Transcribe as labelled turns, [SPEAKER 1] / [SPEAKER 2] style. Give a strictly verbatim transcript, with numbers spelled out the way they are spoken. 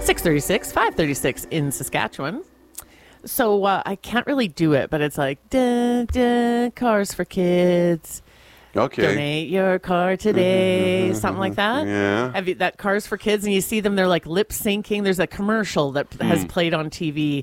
[SPEAKER 1] six thirty-six, five thirty-six in Saskatchewan. So uh, I can't really do it, but it's like, duh, duh, cars for kids.
[SPEAKER 2] Okay.
[SPEAKER 1] Donate your car today,
[SPEAKER 2] Mm-hmm,
[SPEAKER 1] something like that.
[SPEAKER 2] Yeah.
[SPEAKER 1] Have you that Cars for Kids, and you see them, they're like lip syncing. There's a commercial that has
[SPEAKER 2] Mm.
[SPEAKER 1] played on T V